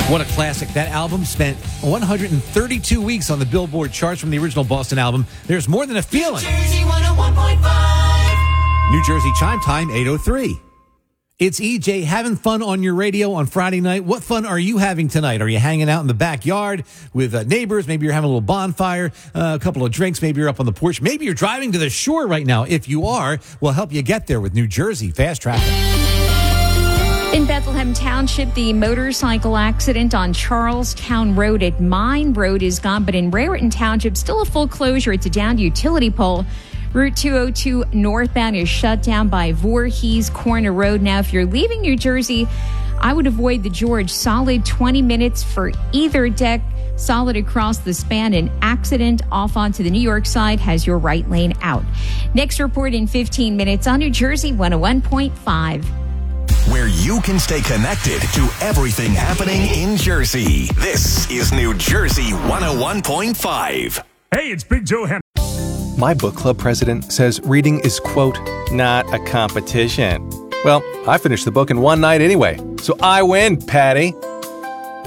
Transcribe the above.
What a classic. That album spent 132 weeks on the Billboard charts from the original Boston album. There's More Than a Feeling. New Jersey 101.5. New Jersey chime time, 8:03. It's EJ having fun on your radio on Friday night. What fun are you having tonight? Are you hanging out in the backyard with neighbors? Maybe you're having a little bonfire, a couple of drinks. Maybe you're up on the porch. Maybe you're driving to the shore right now. If you are, we'll help you get there with New Jersey Fast Traffic. In Bethlehem Township, the motorcycle accident on Charlestown Road at Mine Road is gone, but in Raritan Township, still a full closure. It's a downed utility pole. Route 202 northbound is shut down by Voorhees Corner Road. Now, if you're leaving New Jersey, I would avoid the George. Solid 20 minutes for either deck. Solid across the span. An accident off onto the New York side has your right lane out. Next report in 15 minutes on New Jersey 101.5. Where you can stay connected to everything happening in Jersey. This is New Jersey 101.5. Hey, it's Big Joe Henry. My book club president says reading is, quote, not a competition. Well, I finished the book in one night anyway, so I win, Patty.